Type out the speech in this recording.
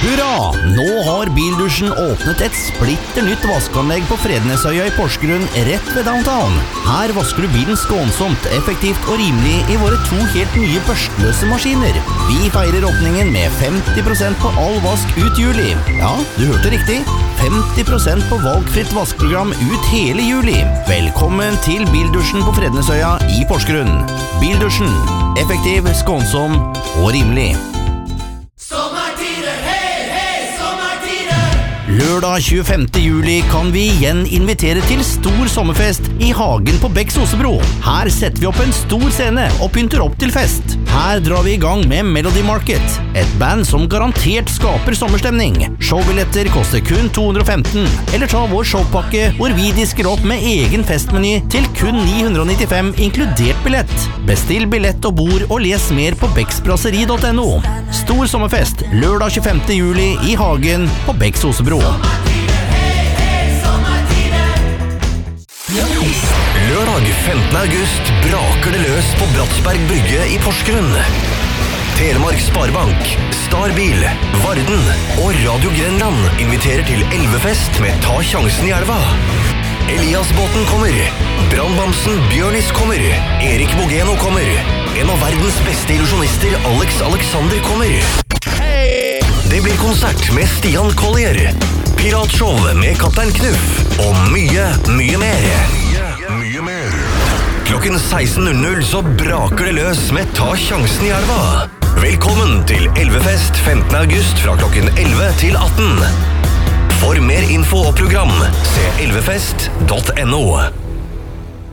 Hurra! Nå har Bildusjen åpnet et splitter nytt vaskeanlegg på Frednesøya i Porsgrunn rett ved downtown. Her vasker du bilen skånsomt, effektivt og rimelig i våre 2 helt nye børstløse maskiner. Vi feirer åpningen med 50% på all vask ut juli. Ja, du hørte riktig. 50% på valgfritt vaskeprogram ut hele juli. Velkommen til Bildusjen på Frednesøya i Porsgrunn. Bildusjen. Effektiv, skånsom og rimelig. Lørdag 25. juli kan vi igjen invitere til stor sommerfest i Hagen på Becks Osebro. Her setter vi opp en stor scene og pynter opp til fest. Her drar vi i gang med Melody Market, et band som garantert skaper sommerstemning. Showbilletter koster kun 215, eller ta vår showpakke hvor vi disker opp med egen festmeny til kun 995 inkludert billett. Bestill billett og bord og les mer på becksbrasseri.no. Stor sommerfest lørdag 25. juli i Hagen på Becks Osebro. Lørdag 15. august braker det løs på Bratsberg Brygge i Porsgrunn. Telemark Sparebank, Starbil, Varden og Radio Grenland inviterer til elvefest med Ta sjansen i elva. Eliasbåten kommer, Brandbamsen Bjørnis kommer, Erik Bogeno kommer, en av verdens beste illusjonister Alex Alexander kommer. Det blir konsert med Stian Collier, piratshow med Kaptein Knuff og mye mer. Klokken 16.00 så braker det løs med Ta sjansen i elva. Velkommen til Elvefest 15. august fra klokken 11 til 18. For mer info og program, se elvefest.no.